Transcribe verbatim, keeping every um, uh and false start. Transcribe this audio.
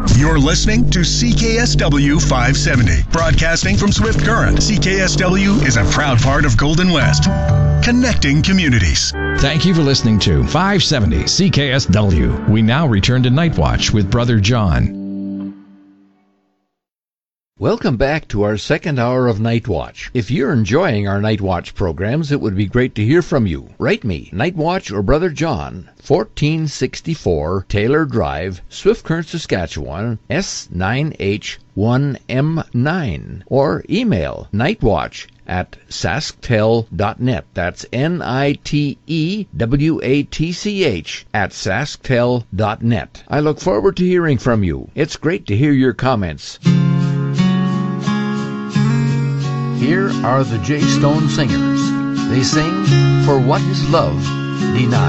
You're listening to C K S W five seventy, broadcasting from Swift Current. C K S W is a proud part of Golden West, connecting communities. Thank you for listening to five seventy C K S W. We now return to Night Watch with Brother John. Welcome back to our second hour of Night Watch. If you're enjoying our Night Watch programs, it would be great to hear from you. Write me, Night Watch or Brother John, fourteen sixty-four Taylor Drive, Swift Current, Saskatchewan, S nine H one M nine, or email nightwatch at sasktel dot net. That's N I T E W A T C H at sasktel dot net. I look forward to hearing from you. It's great to hear your comments. Here are the J. Stone Singers. They sing, For What Is Love Denied?